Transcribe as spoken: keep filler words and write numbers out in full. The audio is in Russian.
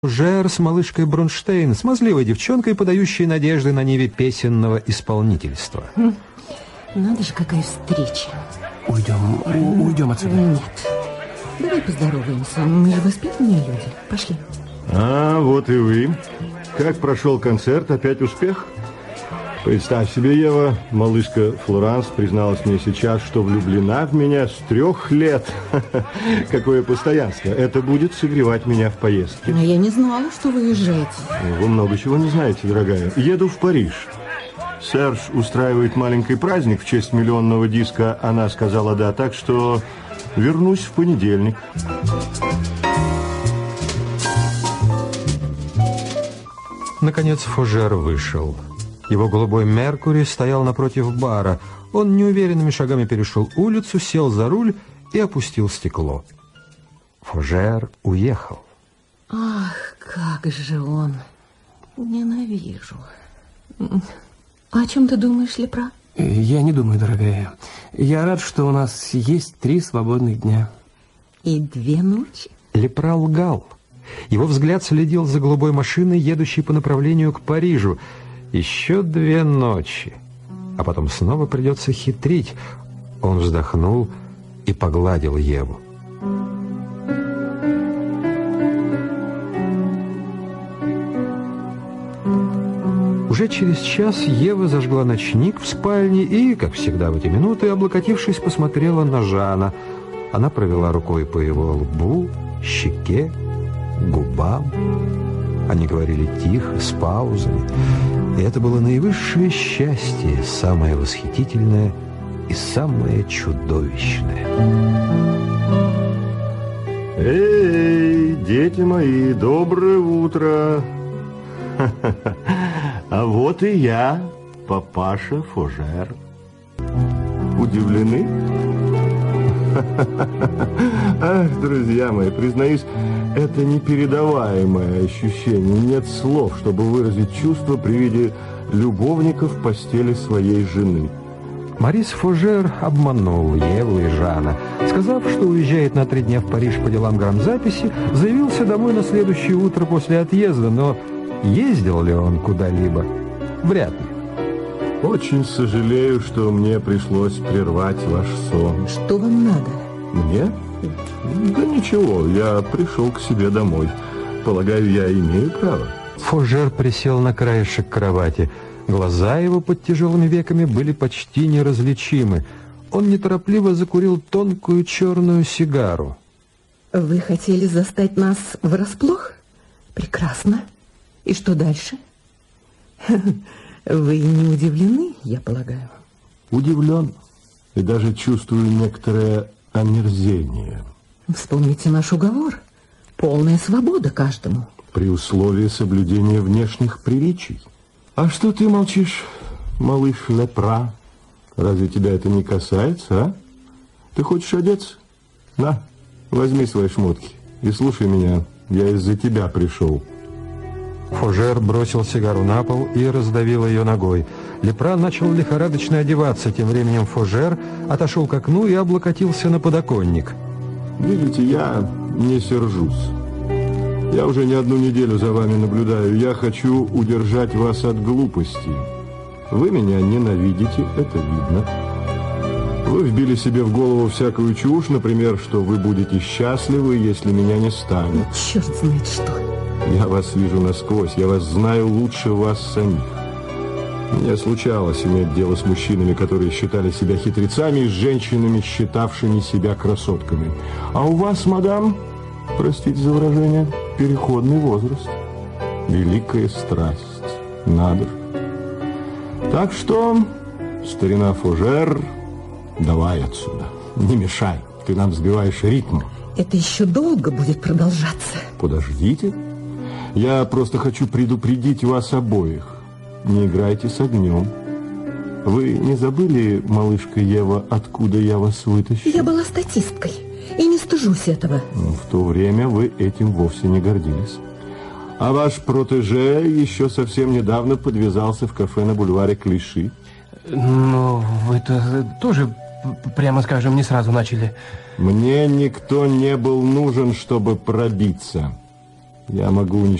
Фужер с малышкой Бронштейн, смазливой девчонкой, подающей надежды на ниве песенного исполнительства. Надо же, какая встреча. Уйдем, у, уйдем отсюда. Нет, давай поздороваемся. Мы же воспитанные люди. Пошли. А, вот и вы. Как прошел концерт? Опять успех? Представь себе, Ева, малышка Флоранс призналась мне сейчас, что влюблена в меня с трех лет. Какое постоянство. Это будет согревать меня в поездке. А я не знала, что вы уезжаете. Вы много чего не знаете, дорогая. Еду в Париж. Серж устраивает маленький праздник в честь миллионного диска. Она сказала да, так что вернусь в понедельник. Наконец Фужер вышел. Его голубой Меркури стоял напротив бара. Он неуверенными шагами перешел улицу, сел за руль и опустил стекло. Фужер уехал. Ах, как же он. Ненавижу. А о чем ты думаешь, Лепра? Я не думаю, дорогая. Я рад, что у нас есть три свободных дня. И две ночи? Лепра лгал. Его взгляд следил за голубой машиной, едущей по направлению к Парижу. Еще две ночи. А потом снова придется хитрить. Он вздохнул и погладил Еву. Уже через час Ева зажгла ночник в спальне и, как всегда в эти минуты, облокотившись, посмотрела на Жана. Она провела рукой по его лбу, щеке, губам. Они говорили тихо, с паузами. И это было наивысшее счастье, самое восхитительное и самое чудовищное. Эй, дети мои, доброе утро! А вот и я, папаша Фужер. Удивлены? Ах, друзья мои, признаюсь, это непередаваемое ощущение. Нет слов, чтобы выразить чувство при виде любовника в постели своей жены. Марис Фужер обманул Еву и Жана. Сказав, что уезжает на три дня в Париж по делам грамзаписи, заявился домой на следующее утро после отъезда, но ездил ли он куда-либо? Вряд ли. Очень сожалею, что мне пришлось прервать ваш сон. Что вам надо? Мне? Да ничего, я пришел к себе домой. Полагаю, я имею право. Фужер присел на краешек кровати. Глаза его под тяжелыми веками были почти неразличимы. Он неторопливо закурил тонкую черную сигару. Вы хотели застать нас врасплох? Прекрасно. И что дальше? Вы не удивлены, я полагаю? Удивлен. И даже чувствую некоторое омерзение. Вспомните наш уговор. Полная свобода каждому. При условии соблюдения внешних приличий. А что ты молчишь, малыш Лепра? Разве тебя это не касается, а? Ты хочешь одеться? На, возьми свои шмотки и слушай меня. Я из-за тебя пришел. Фужер бросил сигару на пол и раздавил ее ногой. Лепра начал лихорадочно одеваться. Тем временем Фужер отошел к окну и облокотился на подоконник. Видите, я не сержусь. Я уже не одну неделю за вами наблюдаю. Я хочу удержать вас от глупости. Вы меня ненавидите, это видно. Вы вбили себе в голову всякую чушь, например, что вы будете счастливы, если меня не станет. Черт знает что. Я вас вижу насквозь, я вас знаю лучше вас самих. Мне случалось иметь дело с мужчинами, которые считали себя хитрецами, и с женщинами, считавшими себя красотками. А у вас, мадам, простите за выражение, переходный возраст. Великая страсть. Надо же. Так что, старина Фужер, давай отсюда. Не мешай, ты нам сбиваешь ритм. Это еще долго будет продолжаться. Подождите. Я просто хочу предупредить вас обоих. Не играйте с огнем. Вы не забыли, малышка Ева, откуда я вас вытащил? Я была статисткой и не стыжусь этого. В то время вы этим вовсе не гордились. А ваш протеже еще совсем недавно подвязался в кафе на бульваре Клиши. Ну, вы-то тоже, прямо скажем, не сразу начали. Мне никто не был нужен, чтобы пробиться. Я могу